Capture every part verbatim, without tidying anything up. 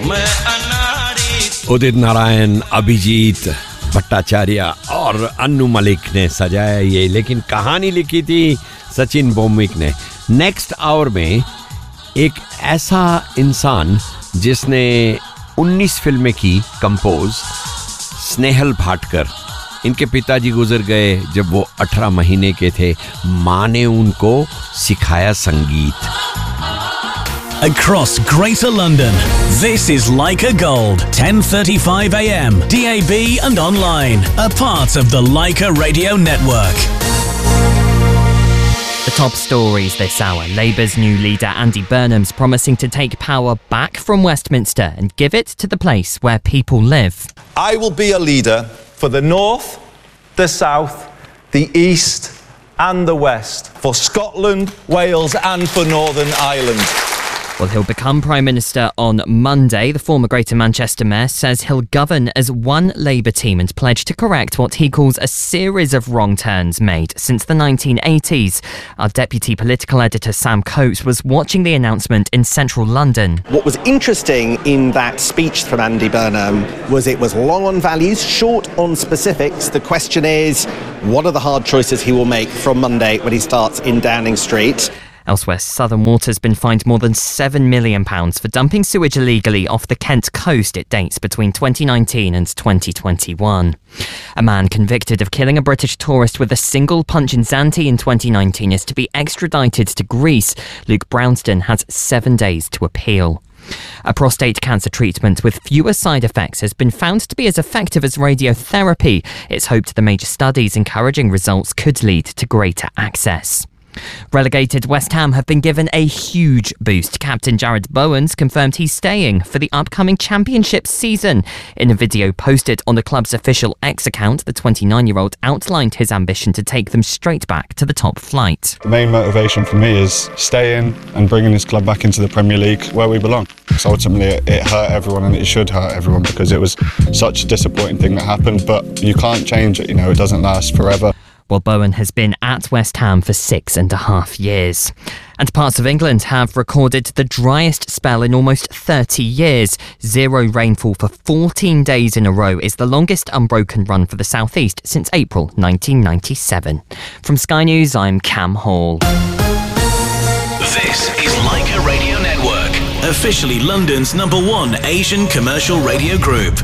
उदित नारायण, अभिजीत भट्टाचार्य और अन्नू मलिक ने सजाया ये, लेकिन कहानी लिखी थी सचिन भौमिक ने। नेक्स्ट आवर में एक ऐसा इंसान जिसने उन्नीस फिल्में की कंपोज, स्नेहल भाटकर। इनके पिताजी गुजर गए जब वो अठारह महीने के थे। माँ ने उनको सिखाया संगीत। Across Greater London, this is Leica Gold, ten thirty-five a m, D A B and online, a part of the Leica Radio Network. The top stories this hour. Labour's new leader Andy Burnham's promising to take power back from Westminster and give it to the place where people live. I will be a leader for the North, the South, the East and the West, for Scotland, Wales and for Northern Ireland. Well, he'll become Prime Minister on Monday. The former Greater Manchester Mayor says he'll govern as one Labour team and pledge to correct what he calls a series of wrong turns made since the nineteen eighties. Our Deputy Political Editor Sam Coates was watching the announcement in central London. What was interesting in that speech from Andy Burnham was it was long on values, short on specifics. The question is, what are the hard choices he will make from Monday when he starts in Downing Street? Elsewhere, Southern Water's been fined more than seven million pounds for dumping sewage illegally off the Kent coast. It dates between twenty nineteen and twenty twenty-one. A man convicted of killing a British tourist with a single punch in Zante in twenty nineteen is to be extradited to Greece. Luke Brownston has seven days to appeal. A prostate cancer treatment with fewer side effects has been found to be as effective as radiotherapy. It's hoped the major studies encouraging results could lead to greater access. Relegated West Ham have been given a huge boost. Captain Jared Bowen's confirmed he's staying for the upcoming Championship season. In a video posted on the club's official X account, the twenty-nine-year-old outlined his ambition to take them straight back to the top flight. The main motivation for me is staying and bringing this club back into the Premier League where we belong. So ultimately it, it hurt everyone, and it should hurt everyone because it was such a disappointing thing that happened, but you can't change it, you know, it doesn't last forever. Well, Bowen has been at West Ham for six and a half years. And parts of England have recorded the driest spell in almost thirty years. Zero rainfall for fourteen days in a row is the longest unbroken run for the South East since April nineteen ninety-seven. From Sky News, I'm Cam Hall. This is Leica Radio Network, officially London's number one Asian commercial radio group.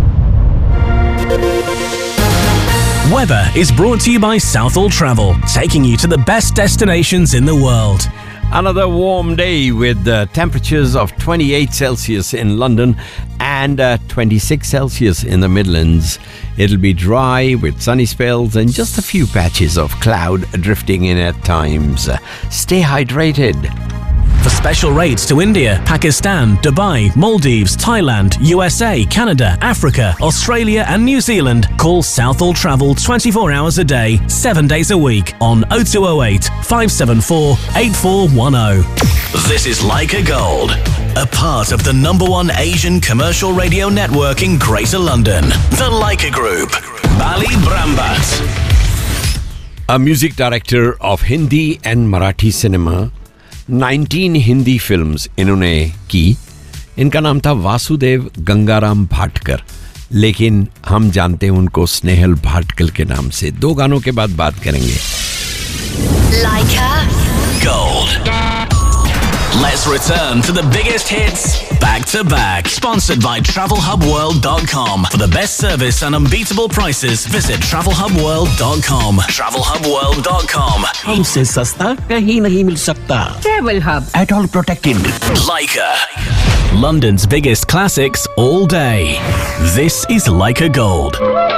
Weather is brought to you by Southall Travel, taking you to the best destinations in the world. Another warm day with uh, temperatures of twenty-eight Celsius in London and uh, twenty-six Celsius in the Midlands. It'll be dry with sunny spells and just a few patches of cloud drifting in at times. Uh, stay hydrated. For special rates to India, Pakistan, Dubai, Maldives, Thailand, U S A, Canada, Africa, Australia and New Zealand, call Southall Travel twenty-four hours a day, seven days a week on oh two oh eight, five seven four, eight four one oh. This is Leica Gold, a part of the number one Asian commercial radio network in Greater London, the Leica Group. Bali Brambat. A music director of Hindi and Marathi cinema, nineteen Hindi films इन्होंने की. इनका नाम था वासुदेव गंगाराम भाटकर, लेकिन हम जानते हैं उनको स्नेहल भाटकर के नाम से. दो गानों के बाद बात करेंगे. Leica Gold. Let's return to the biggest hits back to back. Sponsored by travel hub world dot com. For the best service and unbeatable prices, visit travel hub world dot com. travel hub world dot com. हमसे सस्ता कहीं नहीं मिल सकता. Travel Hub. At all protected. Leica. London's biggest classics all day. This is Leica Gold.